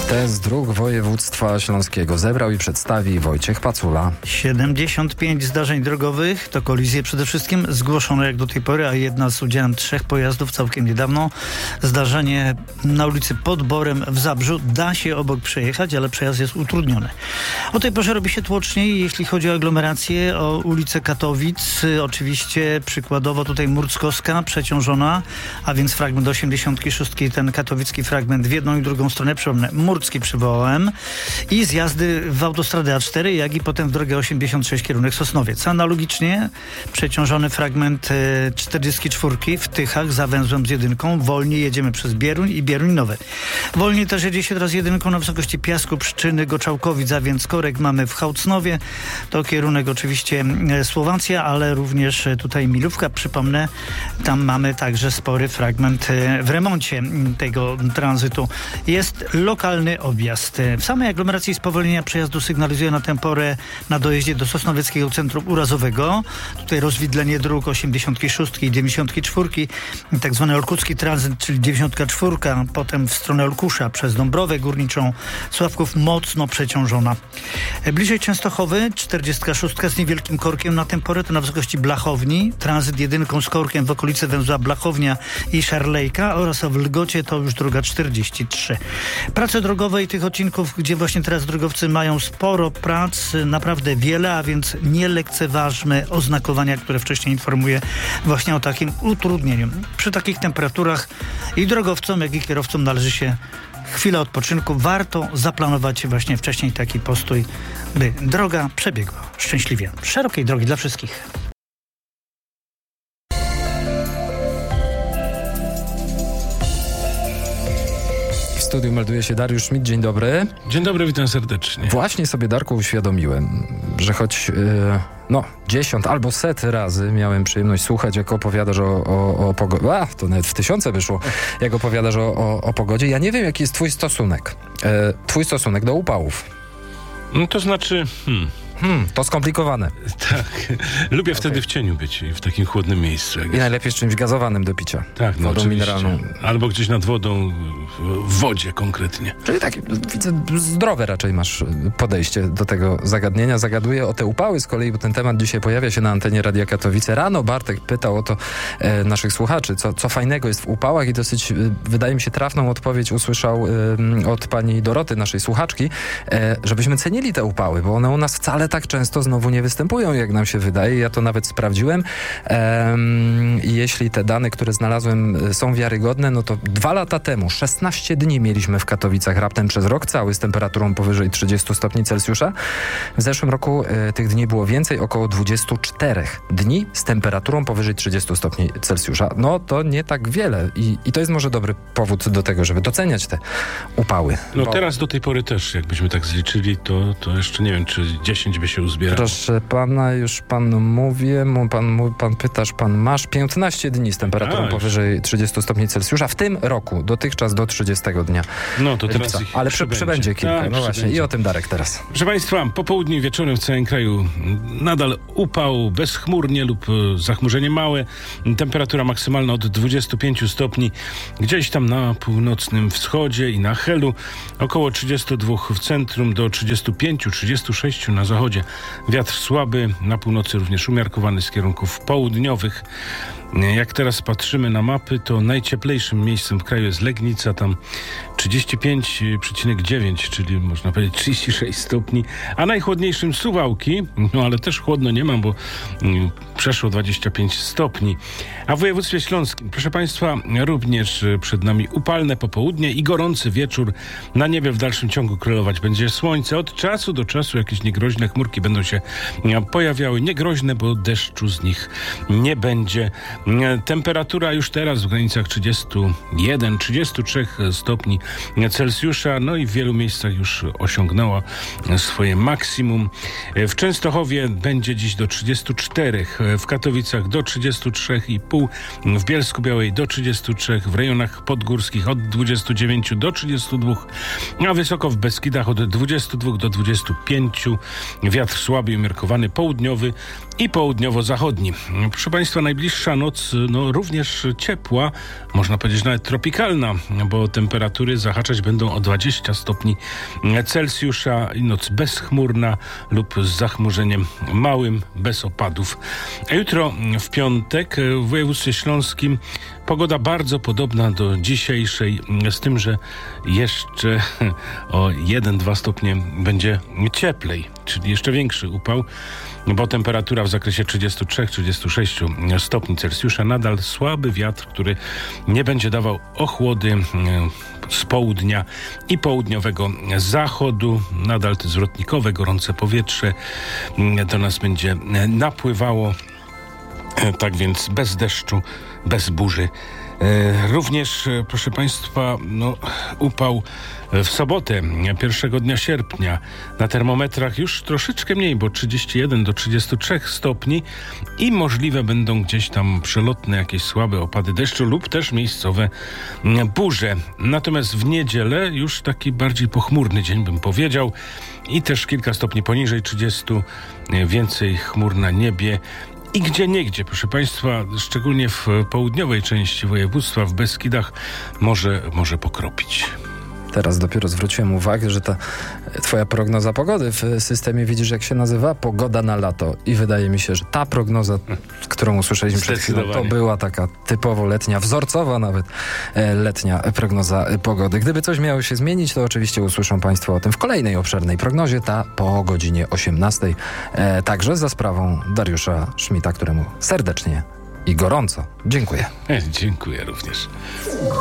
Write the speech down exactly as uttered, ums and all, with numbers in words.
Test dróg województwa śląskiego zebrał i przedstawi Wojciech Pacula. siedemdziesiąt pięć zdarzeń drogowych, to kolizje przede wszystkim zgłoszono jak do tej pory, a jedna z udziałem trzech pojazdów całkiem niedawno. Zdarzenie na ulicy Pod Borem w Zabrzu. Da się obok przejechać, ale przejazd jest utrudniony. O tej porze robi się tłoczniej, jeśli chodzi o aglomerację, o ulicę Katowic. Oczywiście przykładowo tutaj Murckowska przeciążona, a więc fragment osiemdziesiątki szóstki, ten katowicki fragment w jedną i drugą stronę, przypomnę, Murcki przywołałem, i zjazdy w autostradę A cztery, jak i potem w drogę osiemdziesiąt sześć kierunek Sosnowiec. Analogicznie przeciążony fragment czterdziestki czwórki w Tychach za węzłem z jedynką. Wolniej jedziemy przez Bieruń i Bieruń Nowe. Wolniej też jedzie się teraz jedynką na wysokości Piasku, Pszczyny, Goczałkowic, a więc korek mamy w Hałcnowie. To kierunek oczywiście Słowacja, ale również tutaj Milówka. Przypomnę, tam mamy także spory fragment w remoncie tego tranzytu. Jest lokalny objazd. W samej aglomeracji spowolnienia przejazdu sygnalizuje na tę porę na dojeździe do Sosnowieckiego Centrum Urazowego. Tutaj rozwidlenie dróg osiemdziesiątki szóstki i dziewięćdziesiątki czwórki, tak zwany olkucki tranzyt, czyli dziewięćdziesiątka czwórka, potem w stronę Olkusza przez Dąbrowę Górniczą, Sławków mocno przeciążona. Bliżej Częstochowy czterdziestka szóstka z niewielkim korkiem na tę porę, to na wysokości Blachowni, tranzyt jedynką z korkiem w okolicy węzła Blachownia i Szarlejka, oraz w Lgocie to już droga czterdzieści trzy. Prace drogowe i tych odcinków, gdzie właśnie teraz drogowcy mają sporo prac, naprawdę wiele, a więc nie lekceważmy oznakowania, które wcześniej informuje właśnie o takim utrudnieniu. Przy takich temperaturach i drogowcom, jak i kierowcom należy się chwila odpoczynku. Warto zaplanować właśnie wcześniej taki postój, by droga przebiegła szczęśliwie. Szerokiej drogi dla wszystkich. W studiu melduje się Dariusz Schmidt. Dzień dobry. Dzień dobry, witam serdecznie. Właśnie sobie, Darku, uświadomiłem, że choć... Yy... No, dziesiąt albo set razy miałem przyjemność słuchać, jak opowiadasz o, o, o pogodzie. A, to nawet w tysiące wyszło, jak opowiadasz o, o, o pogodzie. Ja nie wiem, jaki jest twój stosunek. E, twój stosunek do upałów. No to znaczy... Hmm. Hmm, to skomplikowane. Tak. Lubię okay. wtedy w cieniu być, w takim chłodnym miejscu. I najlepiej z czymś gazowanym do picia. Tak, no wodą oczywiście. mineralną. Albo gdzieś nad wodą, w wodzie konkretnie. Czyli tak, widzę, zdrowe raczej masz podejście do tego zagadnienia. Zagaduję o te upały z kolei, bo ten temat dzisiaj pojawia się na antenie Radia Katowice. Rano Bartek pytał o to e, naszych słuchaczy, co, co fajnego jest w upałach, i dosyć, e, wydaje mi się, trafną odpowiedź usłyszał e, od pani Doroty, naszej słuchaczki, e, żebyśmy cenili te upały, bo one u nas wcale tak często znowu nie występują, jak nam się wydaje. Ja to nawet sprawdziłem. Ehm, jeśli te dane, które znalazłem, są wiarygodne, no to dwa lata temu, szesnaście dni mieliśmy w Katowicach raptem przez rok cały z temperaturą powyżej trzydziestu stopni Celsjusza. W zeszłym roku e, tych dni było więcej, około dwudziestu czterech dni z temperaturą powyżej trzydziestu stopni Celsjusza. No to nie tak wiele i, i to jest może dobry powód do tego, żeby doceniać te upały. No bo... teraz do tej pory też, jakbyśmy tak zliczyli, to, to jeszcze nie wiem, czy dziesięć by się uzbierało. Proszę pana, już panu mówię, pan, pan pytasz, pan masz piętnaście dni z temperaturą A, powyżej trzydziestu stopni Celsjusza w tym roku, dotychczas do trzydziestego dnia. No to teraz ich Ale przy, przybędzie kilka, tak, no właśnie, przybędzie. I o tym Darek teraz. Proszę państwa, po południu i wieczorem w całym kraju nadal upał, bezchmurnie lub zachmurzenie małe. Temperatura maksymalna od dwudziestu pięciu stopni, gdzieś tam na północnym wschodzie i na Helu, około trzydziestu dwóch w centrum, do trzydziestu pięciu trzydziestu sześciu na zachodzie. Wiatr słaby, na północy również umiarkowany z kierunków południowych. Jak teraz patrzymy na mapy, to najcieplejszym miejscem w kraju jest Legnica, tam trzydzieści pięć przecinek dziewięć, czyli można powiedzieć trzydzieści sześć stopni, a najchłodniejszym Suwałki, no ale też chłodno nie mam, bo mm, przeszło dwadzieścia pięć stopni. A w województwie śląskim, proszę państwa, również przed nami upalne popołudnie i gorący wieczór. Na niebie w dalszym ciągu królować będzie słońce. Od czasu do czasu jakieś niegroźne chmurki będą się pojawiały. Niegroźne, bo deszczu z nich nie będzie. Temperatura już teraz w granicach trzydziestu jeden trzydziestu trzech stopni Celsjusza, no i w wielu miejscach już osiągnęła swoje maksimum. W Częstochowie będzie dziś do trzydziestu czterech, w Katowicach do trzydziestu trzech i pół, w Bielsku-Białej do trzydziestu trzech, w rejonach podgórskich od dwudziestu dziewięciu do trzydziestu dwóch, a wysoko w Beskidach od dwudziestu dwóch do dwudziestu pięciu. Wiatr słaby i umiarkowany południowy i południowo-zachodni. Proszę państwa, najbliższa noc noc no, również ciepła, można powiedzieć nawet tropikalna, bo temperatury zahaczać będą o dwadzieścia stopni Celsjusza i noc bezchmurna lub z zachmurzeniem małym, bez opadów. A jutro w piątek w województwie śląskim pogoda bardzo podobna do dzisiejszej, z tym, że jeszcze o jeden do dwóch stopnie będzie cieplej, czyli jeszcze większy upał, bo temperatura w zakresie trzydzieści trzy do trzydziestu sześciu stopni Celsjusza, nadal słaby wiatr, który nie będzie dawał ochłody z południa i południowego zachodu. Nadal to zwrotnikowe, gorące powietrze do nas będzie napływało. Tak więc bez deszczu, bez burzy. Również, proszę Państwa, no, upał w sobotę, pierwszego dnia sierpnia. Na termometrach już troszeczkę mniej, bo trzydzieści jeden do trzydziestu trzech stopni i możliwe będą gdzieś tam przelotne jakieś słabe opady deszczu lub też miejscowe burze. Natomiast w niedzielę już taki bardziej pochmurny dzień, bym powiedział, i też kilka stopni poniżej trzydziestu, więcej chmur na niebie. I gdzieniegdzie, proszę Państwa, szczególnie w południowej części województwa, w Beskidach, może, może pokropić. Teraz dopiero zwróciłem uwagę, że ta twoja prognoza pogody w systemie, widzisz, jak się nazywa? Pogoda na lato. I wydaje mi się, że ta prognoza, którą usłyszeliśmy przed chwilą, to była taka typowo letnia, wzorcowa nawet letnia prognoza pogody. Gdyby coś miało się zmienić, to oczywiście usłyszą Państwo o tym w kolejnej obszernej prognozie, ta po godzinie osiemnastej. E, także za sprawą Dariusza Szmita, któremu serdecznie i gorąco dziękuję. Dziękuję również.